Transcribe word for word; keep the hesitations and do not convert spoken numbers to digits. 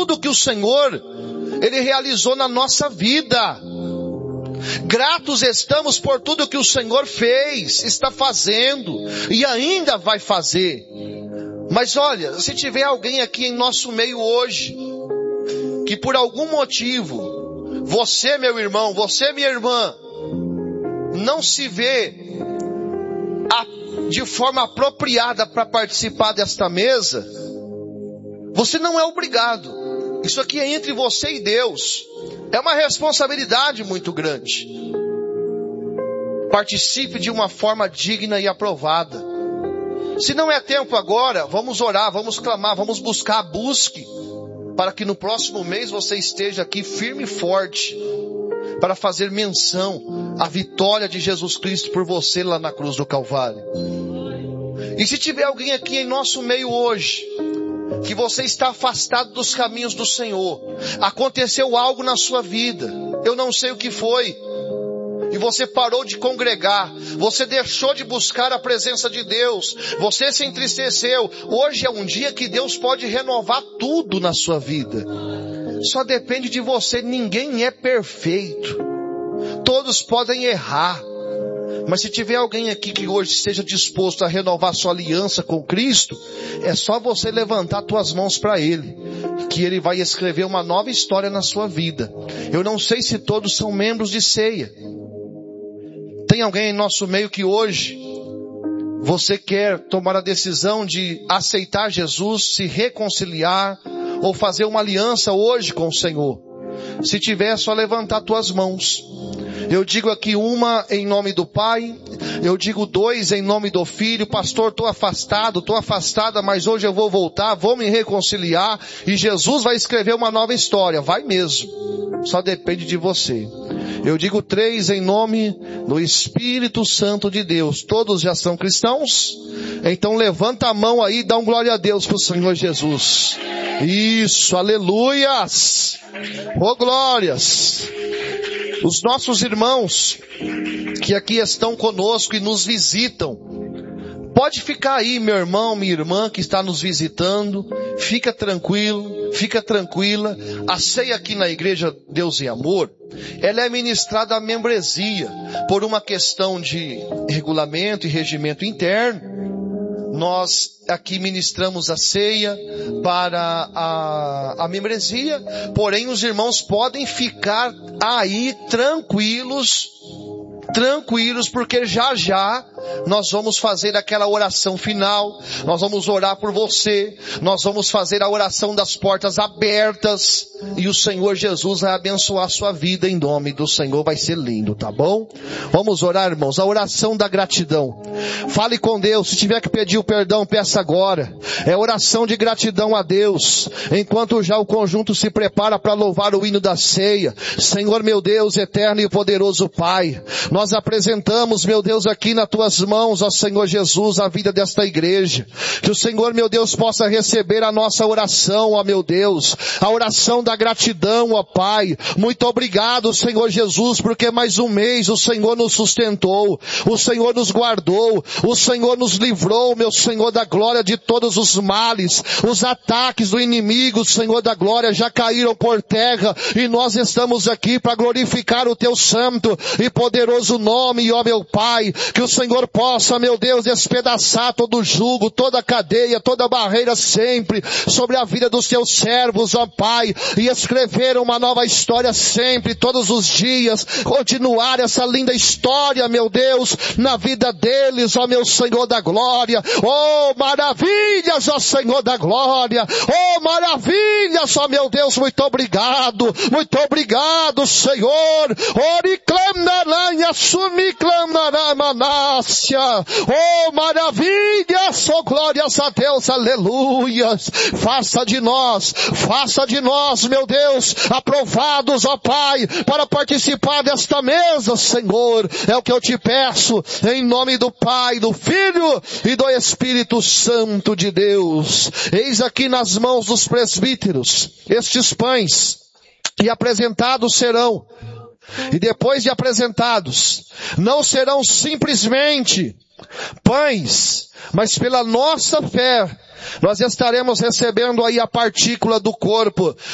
tudo que o Senhor, Ele realizou na nossa vida. Gratos estamos por tudo que o Senhor fez, está fazendo e ainda vai fazer. Mas olha, se tiver alguém aqui em nosso meio hoje, que por algum motivo, você meu irmão, você minha irmã, não se vê de forma apropriada para participar desta mesa, você não é obrigado. Isso aqui é entre você e Deus. É uma responsabilidade muito grande. Participe de uma forma digna e aprovada. Se não é tempo agora, vamos orar, vamos clamar, vamos buscar, busque, para que no próximo mês você esteja aqui firme e forte, para fazer menção à vitória de Jesus Cristo por você lá na cruz do Calvário. E se tiver alguém aqui em nosso meio hoje, que você está afastado dos caminhos do Senhor, aconteceu algo na sua vida, eu não sei o que foi, e você parou de congregar, você deixou de buscar a presença de Deus, você se entristeceu, hoje é um dia que Deus pode renovar tudo na sua vida. Só depende de você, ninguém é perfeito, todos podem errar. Mas se tiver alguém aqui que hoje esteja disposto a renovar sua aliança com Cristo, é só você levantar tuas mãos para Ele, que Ele vai escrever uma nova história na sua vida. Eu não sei se todos são membros de ceia. Tem alguém em nosso meio que hoje você quer tomar a decisão de aceitar Jesus, se reconciliar ou fazer uma aliança hoje com o Senhor? Se tiver, é só levantar tuas mãos. Eu digo aqui uma em nome do Pai, eu digo dois em nome do Filho. Pastor, estou afastado, estou afastada, mas hoje eu vou voltar, vou me reconciliar e Jesus vai escrever uma nova história. Vai mesmo, só depende de você. Eu digo três em nome do Espírito Santo de Deus. Todos já são cristãos? Então levanta a mão aí e dá um glória a Deus para o Senhor Jesus. Isso, aleluias! Oh, glórias! Os nossos irmãos que aqui estão conosco e nos visitam, pode ficar aí, meu irmão, minha irmã que está nos visitando, fica tranquilo, fica tranquila. A ceia aqui na igreja Deus e Amor, ela é ministrada à membresia, por uma questão de regulamento e regimento interno. Nós aqui ministramos a ceia para a, a membresia, porém os irmãos podem ficar aí tranquilos, tranquilos, porque já já nós vamos fazer aquela oração final, nós vamos orar por você, nós vamos fazer a oração das portas abertas, e o Senhor Jesus vai abençoar a sua vida em nome do Senhor, vai ser lindo, tá bom? Vamos orar, irmãos, a oração da gratidão. Fale com Deus, se tiver que pedir o perdão, peça agora. É oração de gratidão a Deus, enquanto já o conjunto se prepara para louvar o hino da ceia. Senhor meu Deus, eterno e poderoso Pai, nós apresentamos, meu Deus, aqui nas tuas mãos, ó Senhor Jesus, a vida desta igreja. Que o Senhor, meu Deus, possa receber a nossa oração, ó meu Deus, a oração da gratidão, ó Pai. Muito obrigado, Senhor Jesus, porque mais um mês o Senhor nos sustentou, o Senhor nos guardou, o Senhor nos livrou, meu Senhor da glória, de todos os males. Os ataques do inimigo, Senhor da glória, já caíram por terra, e nós estamos aqui para glorificar o teu santo e poderoso nome, ó meu Pai. Que o Senhor possa, meu Deus, despedaçar todo o jugo, toda a cadeia, toda a barreira sempre sobre a vida dos teus servos, ó Pai, e escrever uma nova história sempre, todos os dias, continuar essa linda história, meu Deus, na vida deles, ó meu Senhor da glória. Oh, maravilhas, ó Senhor da glória, oh, maravilhas, ó meu Deus, muito obrigado, muito obrigado, Senhor. Oriclamnaranha, sumiclamnaramanácia. Oh, maravilhas, oh, glórias a Deus, aleluias. Faça de nós, faça de nós, meu Deus, aprovados, ó Pai, para participar desta mesa, Senhor. É o que eu te peço, em nome do Pai, do Filho e do Espírito Santo de Deus. Eis aqui nas mãos dos presbíteros estes pães, e apresentados serão. E depois de apresentados, não serão simplesmente pães, mas pela nossa fé, nós estaremos recebendo aí a partícula do corpo